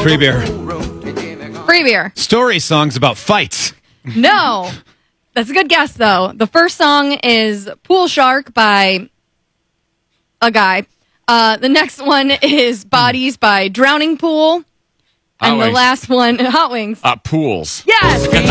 Free beer. Free beer. Story songs about fights. No. That's a good guess, though. The first song is Pool Shark by a guy. The next one is Bodies by Drowning Pool. And the last one, Hot Wings. Pools. Yes!